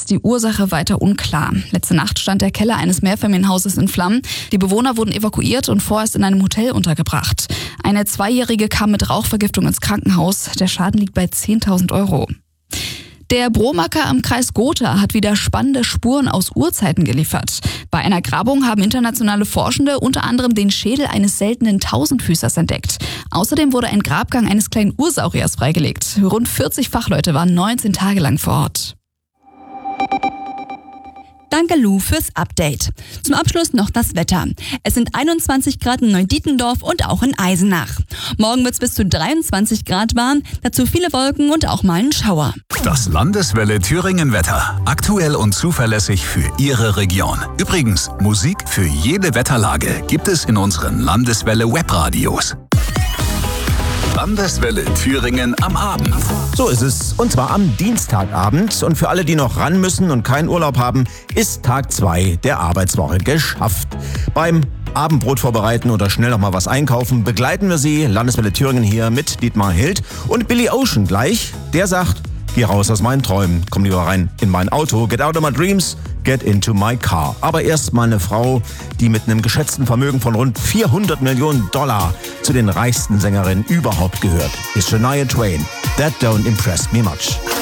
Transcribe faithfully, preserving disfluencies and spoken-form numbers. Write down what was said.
ist die Ursache weiter unklar. Letzte Nacht stand der Keller eines Mehrfamilienhauses in Flammen. Die Bewohner wurden evakuiert und vorerst in einem Hotel untergebracht. Eine Zweijährige kam mit Rauchvergiftung ins Krankenhaus. Der Schaden liegt bei zehntausend Euro. Der Bromacker am Kreis Gotha hat wieder spannende Spuren aus Urzeiten geliefert. Bei einer Grabung haben internationale Forschende unter anderem den Schädel eines seltenen Tausendfüßers entdeckt. Außerdem wurde ein Grabgang eines kleinen Ursauriers freigelegt. Rund vierzig Fachleute waren neunzehn Tage lang vor Ort. Danke Lou fürs Update. Zum Abschluss noch das Wetter. Es sind einundzwanzig Grad in Neudietendorf und auch in Eisenach. Morgen wird es bis zu dreiundzwanzig Grad warm, dazu viele Wolken und auch mal ein Schauer. Das Landeswelle Thüringen Wetter. Aktuell und zuverlässig für Ihre Region. Übrigens, Musik für jede Wetterlage gibt es in unseren Landeswelle Webradios. Landeswelle Thüringen am Abend. So ist es. Und zwar am Dienstagabend. Und für alle, die noch ran müssen und keinen Urlaub haben, ist Tag zwei der Arbeitswoche geschafft. Beim Abendbrot vorbereiten oder schnell noch mal was einkaufen, begleiten wir Sie, Landeswelle Thüringen hier mit Dietmar Hild und Billy Ocean gleich. Der sagt, geh raus aus meinen Träumen, komm lieber rein in mein Auto, get out of my dreams, get into my car. Aber erst mal eine Frau, die mit einem geschätzten Vermögen von rund vierhundert Millionen Dollar zu den reichsten Sängerinnen überhaupt gehört, ist Shania Twain. That don't impress me much.